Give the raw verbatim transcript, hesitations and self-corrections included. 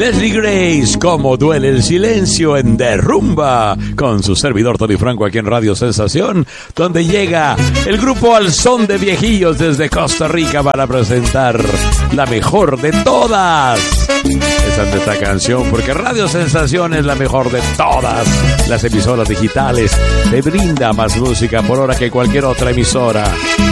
Leslie Grace, Cómo duele el silencio en Derrumba, con su servidor Tony Franco aquí en Radio Sensación, donde llega el grupo Al Son de Viejillos desde Costa Rica para presentar la mejor de todas. Esa es nuestra canción, porque Radio Sensación es la mejor de todas las emisoras digitales. Te brinda más música por hora que cualquier otra emisora.